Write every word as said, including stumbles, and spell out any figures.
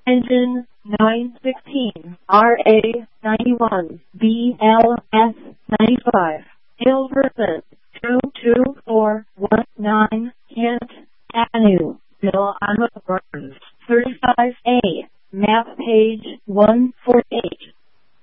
Engine nine sixteen, R A ninety-one, B L S ninety-five, Hilversum two two four one nine, Kent Avenue, Bill Burns, thirty-five A, map page one forty-eight.